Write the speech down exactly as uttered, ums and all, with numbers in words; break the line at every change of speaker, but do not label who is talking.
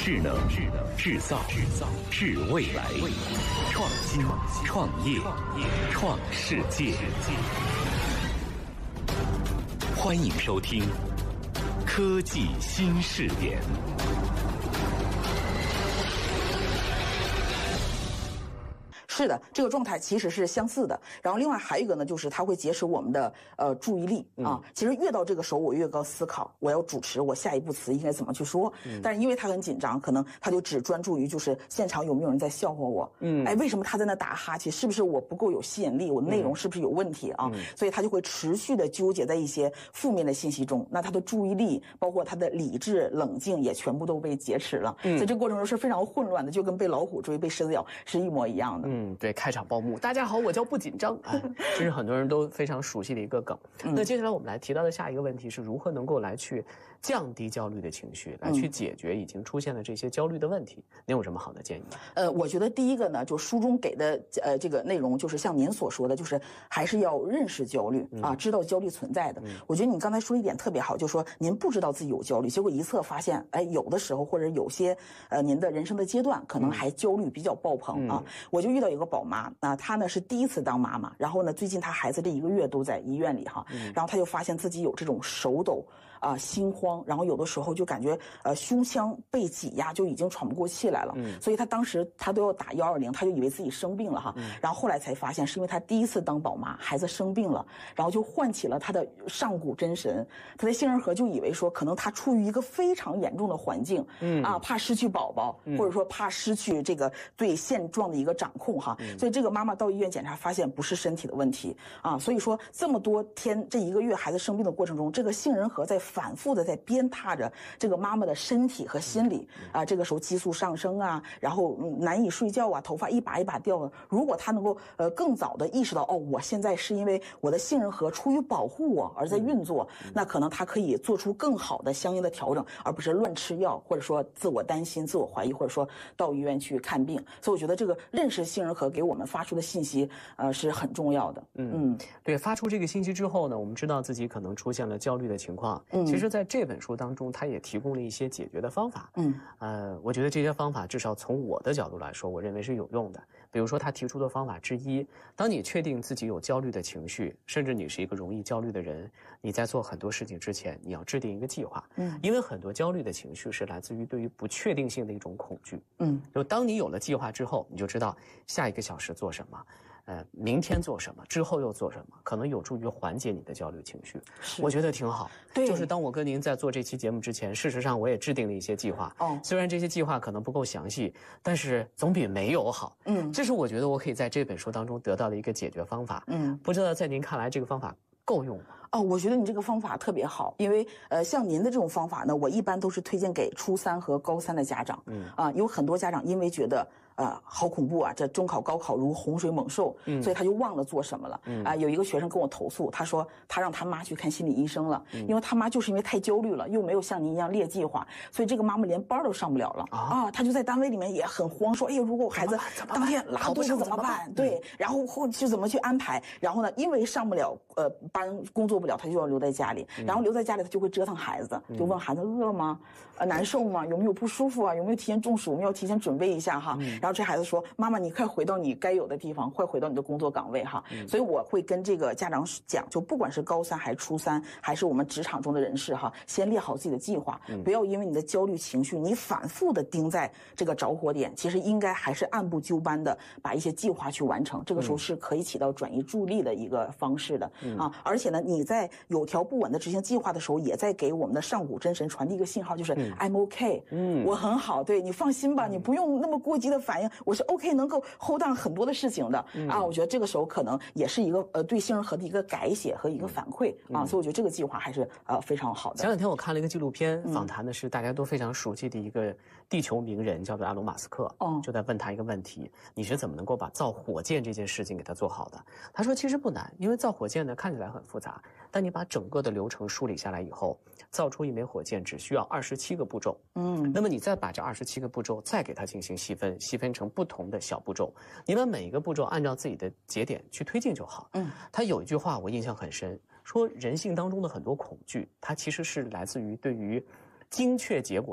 智能、智能制造、制造、智未来、创新、创业、创世界。欢迎收听科技新视点。
是的，这个状态其实是相似的。然后另外还有一个呢，就是它会节省我们的呃注意力啊。嗯、其实越到这个时候，我越高思考，我要主持，我下一步词应该怎么去说。嗯、但是因为他很紧张，可能他就只专注于就是现场有没有人在笑话我。嗯，哎，为什么他在那打哈欠？是不是我不够有吸引力？我内容是不是有问题啊？嗯、所以他就会持续的纠结在一些负面的信息中。那他的注意力，包括他的理智、冷静，也全部都被劫持了。嗯，在这个过程中是非常混乱的，就跟被老虎追、被狮子咬是一模一样的。
嗯。嗯，对，开场报幕，大家好，我叫不紧张，哎，这是很多人都非常熟悉的一个梗。嗯、那接下来我们来提到的下一个问题是如何能够来去降低焦虑的情绪，来去解决已经出现的这些焦虑的问题。您有什么好的建议？
呃，我觉得第一个呢，就书中给的呃这个内容，就是像您所说的，就是还是要认识焦虑啊，嗯、知道焦虑存在的。嗯、我觉得你刚才说一点特别好，就是说您不知道自己有焦虑，结果一测发现，哎，有的时候或者有些呃您的人生的阶段可能还焦虑比较爆棚、嗯、啊。我就遇到有个宝妈啊，她呢是第一次当妈妈，然后呢最近她孩子这一个月都在医院里哈，嗯、然后她就发现自己有这种手抖啊、心慌，然后有的时候就感觉呃胸腔被挤压，就已经喘不过气来了。嗯，所以她当时她都要打幺二零，她就以为自己生病了哈。嗯，然后后来才发现是因为她第一次当宝妈，孩子生病了，然后就唤起了她的上古真神。她在杏仁核就以为说可能她处于一个非常严重的环境，嗯啊，怕失去宝宝，嗯、或者说怕失去这个对现状的一个掌控哈。嗯、所以这个妈妈到医院检查发现不是身体的问题啊，所以说这么多天这一个月孩子生病的过程中，这个杏仁核在反复的在鞭挞着这个妈妈的身体和心理啊。这个时候激素上升啊，然后、嗯、难以睡觉啊，头发一把一把掉了。如果她能够呃更早的意识到，哦，我现在是因为我的杏仁核出于保护我而在运作，嗯、那可能她可以做出更好的相应的调整，而不是乱吃药，或者说自我担心、自我怀疑，或者说到医院去看病。所以我觉得这个认识杏仁核给我们发出的信息，呃，是很重要的。
嗯嗯，对，发出这个信息之后呢，我们知道自己可能出现了焦虑的情况。嗯，其实在这本书当中，它也提供了一些解决的方法。嗯，呃，我觉得这些方法至少从我的角度来说，我认为是有用的。比如说，他提出的方法之一，当你确定自己有焦虑的情绪，甚至你是一个容易焦虑的人，你在做很多事情之前，你要制定一个计划。嗯，因为很多焦虑的情绪是来自于对于不确定性的一种恐惧。嗯，就当你有了计划之后，你就知道下一个小时做什么。呃，明天做什么，之后又做什么，可能有助于缓解你的焦虑情绪。我觉得挺好。对，就是当我跟您在做这期节目之前，事实上我也制定了一些计划。哦，虽然这些计划可能不够详细，但是总比没有好。嗯，这是我觉得我可以在这本书当中得到的一个解决方法。嗯，不知道在您看来这个方法够用吗？
哦，我觉得你这个方法特别好，因为呃，像您的这种方法呢，我一般都是推荐给初三和高三的家长。嗯啊，有很多家长因为觉得呃好恐怖啊，这中考高考如洪水猛兽，嗯，所以他就忘了做什么了。嗯啊，有一个学生跟我投诉，他说他让他妈去看心理医生了，嗯、因为他妈就是因为太焦虑了，又没有像您一样列计划，所以这个妈妈连班都上不了了。啊, 啊，他就在单位里面也很慌，说哎呦，如果我孩子当天拉肚子怎么办？对，然后后去怎么去安排？然后呢，因为上不了呃班，工作不了，他就要留在家里，然后留在家里他就会折腾孩子，嗯、就问孩子饿吗？呃，难受吗？有没有不舒服啊？有没有提前中暑？我们要提前准备一下哈。嗯、然后这孩子说：“妈妈，你快回到你该有的地方，快回到你的工作岗位哈。嗯”所以我会跟这个家长讲，就不管是高三还是初三，还是我们职场中的人士哈，先列好自己的计划，嗯、不要因为你的焦虑情绪，你反复的盯在这个着火点，其实应该还是按部就班的把一些计划去完成。这个时候是可以起到转移注意力的一个方式的、嗯、啊。而且呢，你在有条不紊的执行计划的时候，也在给我们的上古真神传递一个信号，就是、嗯、I'm OK， 嗯，我很好，对，你放心吧，你不用那么过激的反应，我是 OK， 能够 hold down 很多的事情的、嗯、啊。我觉得这个时候可能也是一个呃对杏仁核的一个改写和一个反馈、嗯、啊，所以我觉得这个计划还是呃非常好的。
前两天我看了一个纪录片，访谈的是大家都非常熟悉的一个地球名人，叫做埃隆·马斯克，哦，就在问他一个问题：你是怎么能够把造火箭这件事情给他做好的？他说其实不难，因为造火箭呢看起来很复杂，但你把整个的流程梳理下来以后，造出一枚火箭只需要二十七个步骤。嗯，那么你再把这二十七个步骤再给它进行细分，细分成不同的小步骤，你把每一个步骤按照自己的节点去推进就好。嗯，他有一句话我印象很深，说人性当中的很多恐惧，它其实是来自于对于精确结果